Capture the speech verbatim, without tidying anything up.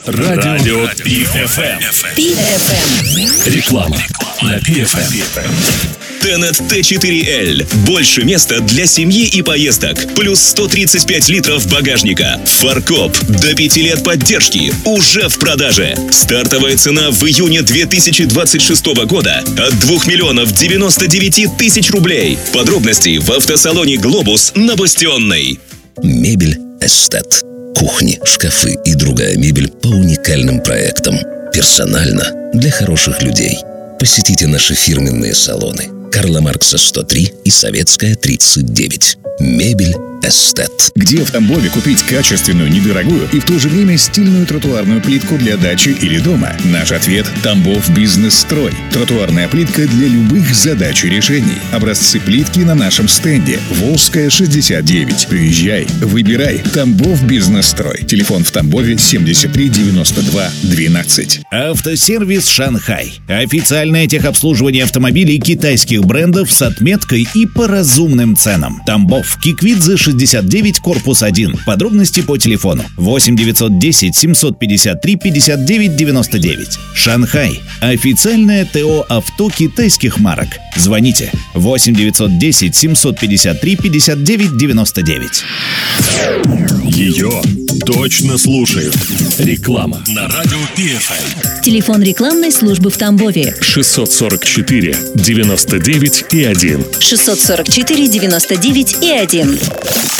Радио Пи эф эм. Пи эф эм. Реклама на Пи эф эм. Тенет Т четыре Л. Больше места для семьи и поездок. Плюс сто тридцать пять литров багажника. Фаркоп. До пяти лет поддержки. Уже в продаже. Стартовая цена в июне две тысячи двадцать шестого года от двух миллионов девяносто девяти тысяч рублей. Подробности в автосалоне «Глобус» на Бастионной. Мебель «Эстет». Кухни, шкафы и другая мебель по уникальным проектам. Персонально для хороших людей. Посетите наши фирменные салоны. Карла Маркса сто три и Советская тридцать девять. Мебель «Эстет». Где в Тамбове купить качественную, недорогую и в то же время стильную тротуарную плитку для дачи или дома? Наш ответ – Тамбов Бизнес-строй. Тротуарная плитка для любых задач и решений. Образцы плитки на нашем стенде. Волжская, шестьдесят девять. Приезжай, выбирай. Тамбов Бизнес-строй. Телефон в Тамбове семьдесят три девяносто два двенадцать. Автосервис «Шанхай». Официальное техобслуживание автомобилей китайских брендов с отметкой и по разумным ценам. Тамбов, Киквидзе, шестьдесят девять, корпус один. Подробности по телефону восемь девятьсот десять семьсот пятьдесят три пятьдесят девять девяносто девять. «Шанхай» – официальное ТО авто китайских марок. Звоните восемь девятьсот десять семьсот пятьдесят три пятьдесят девять девяносто девять. Ее точно слушают. Реклама на Радио Пи эф эм. Телефон рекламной службы в Тамбове шестьсот сорок четыре девяносто девять и один. шестьсот сорок четыре девяносто девять и один.